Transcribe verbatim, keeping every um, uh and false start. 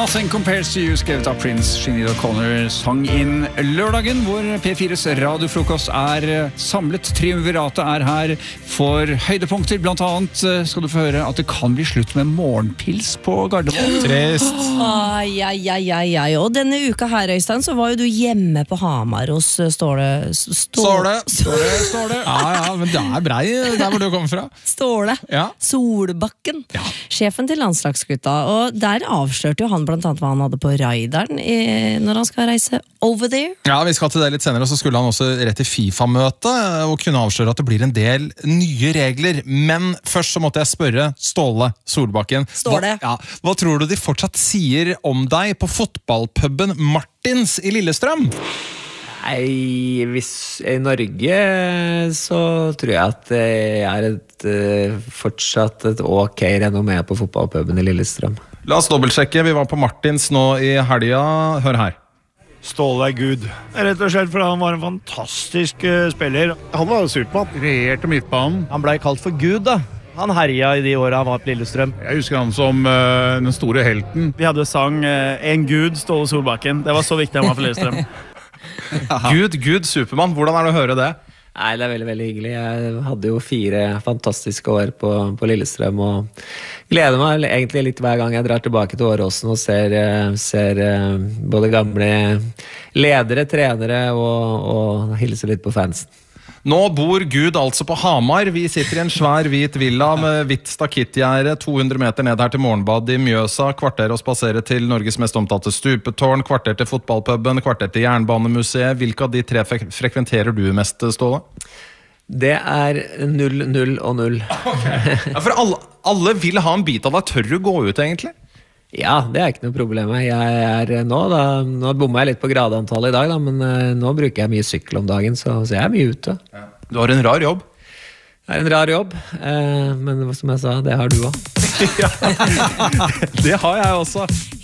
Nothing Compares to You, skrevet av Prince. Sinead O'Connor sang inn lørdagen, hvor P fires radiofrokost er samlet. Triumviratet er her for høydepunkter. Blant annet skal du få høre at det kan bli slutt med morgenpils på Gardermoen. Trist. Ai, ai, ai, ai, ai. Og denne uka her, Øystein, så var jo du hjemme på Hamar hos Ståle. Ståle. Ståle, Ståle. Ja, ja, men det er brei der hvor du kommer fra. Ståle. Ja. Solbakken. Ja. Sjefen til landslagsgutta. Og der avslørte jo han blant annet hva han hadde på raideren i, når han skal reise over there. Ja, vi skal til det litt senere, og så skulle han også rett i FIFA-møte og kunne avsløre at det blir en del nye regler. Men først så måtte jeg spørre Ståle Solbakken. Ståle. Hva, ja, hva tror du de fortsatt sier om deg på fotballpuben Martins i Lillestrøm? Nei, hvis i Norge så tror jeg at jeg er et, fortsatt et ok renommé på fotballpuben i Lillestrøm. La oss dobbeltsjekke, vi var på Martins nå i helga. Hør her. Ståle er Gud. Rett og slett fordi han var en fantastisk uh, spiller. Han var jo supermann. Regjerte midtbanen. Han ble kalt for Gud, da. Han herja i de årene han var på Lillestrøm. Jeg husker han som uh, den store helten. Vi hadde sang uh, En Gud, Ståle Solbakken. Det var så viktig han var for Lillestrøm. Gud, Gud, Supermann. Hvordan er det å høre det? Nei, det er veldig, veldig hyggelig. Jeg hadde jo fire fantastiske år på, på Lillestrøm, og gleder meg egentlig litt hver gang jeg drar tilbake til Åråsen og ser, ser både gamle ledere, trenere og, og hilser litt på fansen. Nå bor Gud altså på Hamar. Vi sitter i en svær hvit villa med hvitt stakittgjerde, to hundre meter ned her til morgenbad i Mjøsa, kvarter å spasere til Norges mest omtalte stupetårn, kvarter til fotballpuben, kvarter til Jernbanemuseet. Hvilke av de tre fre- frekventerer du mest, Ståle? Det er null, null og null. Okay. Ja, for alle, alle vil ha en bit av deg. Tør du gå ut egentlig? Ja, det er ikke noe problem. Jeg er nå, da, nå bommer jeg litt på gradantallet i dag, da, men uh, nå bruker jeg mye sykkel om dagen, så, så jeg er mye ute. Ja. Du har en rar jobb. Det er en rar jobb, uh, men som jeg sa, det har du også. Ja, det har jeg også.